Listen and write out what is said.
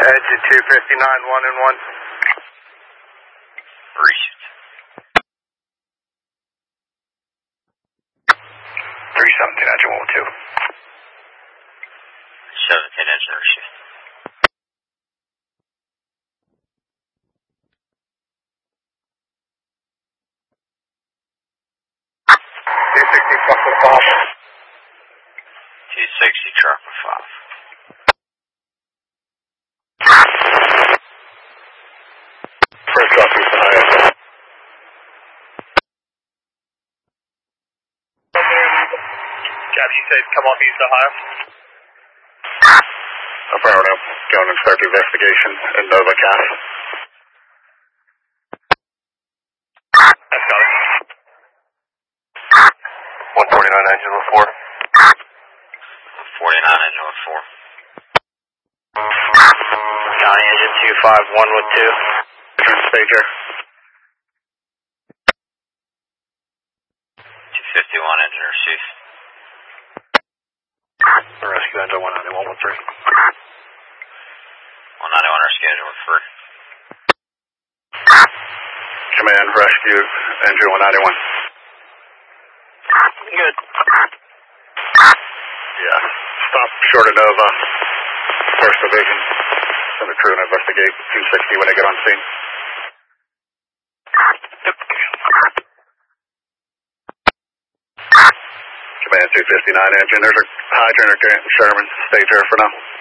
Engine 259, 1 and 1. Reached. 317, engine 102. 17 engine received. T60 truck with 5. First drop, Houston, Ohio. Captain, you said come off East Ohio? Affirmative. Going to start the investigation in Nova Cas. That's got it. 149 engine with 4. 49 engine with 4. County engine 251 with 2. Return stager. 251 engine received. Rescue engine 191 with 3. 191 rescue engine with 3. Command, rescue engine 191. Good. Yeah. Stop short of Nova. First Division. Send a crew and investigate 260 when they get on scene. Yep. Command 259 engine. There's a hydrant or Sherman. Stay there for now.